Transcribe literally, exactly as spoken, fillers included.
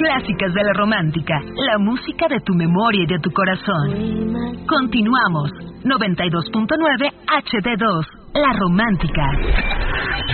clásicas de la romántica, la música de tu memoria y de tu corazón. Continuamos. noventa y dos punto nueve H D dos, La Romántica.